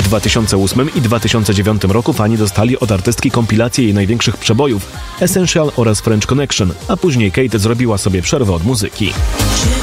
2008 i 2009 roku fani dostali od artystki kompilację jej największych przebojów Essential oraz French Connection, a później Kate zrobiła sobie przerwę od muzyki.